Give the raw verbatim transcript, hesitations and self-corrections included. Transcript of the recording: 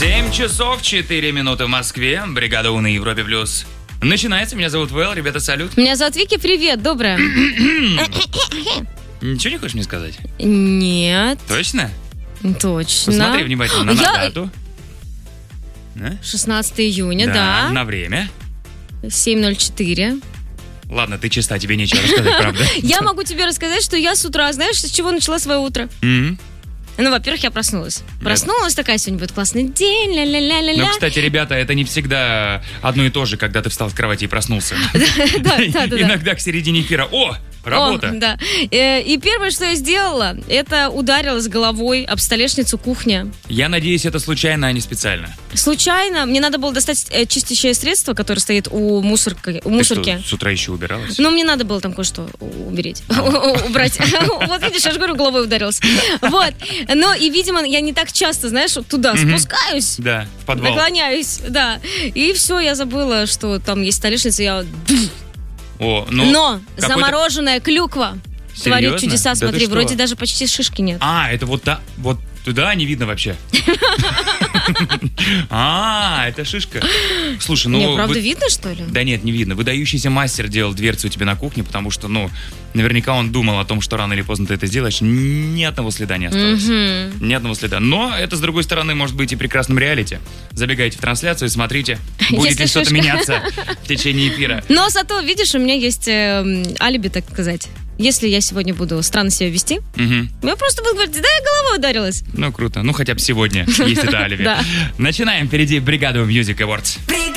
семь часов четыре минуты в Москве. Бригада У на Европе плюс. Начинается. Меня зовут Вэл. Ребята, салют. Меня зовут Вики. Привет, доброе. Ничего не хочешь мне сказать? Нет. Точно? Точно. Посмотри внимательно на Я- дату. Да? шестнадцатого июня, да. На время. семь ноль четыре. Ладно, ты чиста, тебе нечего рассказать, правда? Я могу тебе рассказать, что я с утра, знаешь, с чего начала свое утро? Мгм. Ну, во-первых, я проснулась. Проснулась такая, сегодня будет классный день, ля-ля-ля-ля-ля. Ну, кстати, ребята, это не всегда одно и то же, когда ты встал с кровати и проснулся. Да, да, да. Иногда к середине эфира. О, работа. О, да. Э, И первое, что я сделала, это ударилась головой об столешницу кухни. Я надеюсь, это случайно, а не специально. Случайно мне надо было достать э, чистящее средство, которое стоит у мусорки. У Ты мусорки. что, с утра еще убиралась? Но мне надо было там кое-что уберечь, убрать. Вот видишь, я же говорю, головой ударилась. Вот. Но и, видимо, я не так часто, знаешь, вот туда спускаюсь, Да, в подвал. наклоняюсь, да. И все, я забыла, что там есть столешница, я... О, ну, Но какой-то- замороженная клюква творит Серьезно? чудеса. Да Смотри, ты что? вроде даже почти шишки нет. А, это вот та, вот туда не видно вообще. А, это шишка. Слушай, ну... Не, правда вы- видно, что ли? Да нет, не видно. Выдающийся мастер делал дверцу у тебя на кухне, потому что, ну, наверняка он думал о том, что рано или поздно ты это сделаешь. Ни одного следа не осталось. Мгм. Ни одного следа. Но это, с другой стороны, может быть и прекрасным реалити. Забегайте в трансляцию и смотрите, будет ли Если что-то шишка. меняться в течение эфира. Но зато, видишь, у меня есть э, м, алиби, так сказать. Если я сегодня буду странно себя вести, Мгм. я просто буду говорить, да, я головой ударилась. Ну, круто. Ну, хотя бы сегодня есть это алиби. Да. Начинаем. Впереди бригада Music Awards. Бригада